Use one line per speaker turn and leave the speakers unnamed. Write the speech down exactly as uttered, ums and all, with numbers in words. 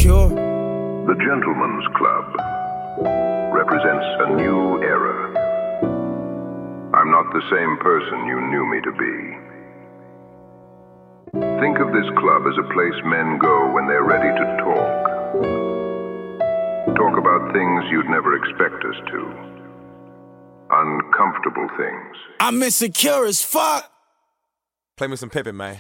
insecure.
The Gentleman's Club represents a new era. I'm not the same person you knew me to be. Think of this club as a place men go when they're ready to talk. Talk about things you'd never expect us to. Uncomfortable things.
I'm insecure as fuck.
Play me some Pippin, man.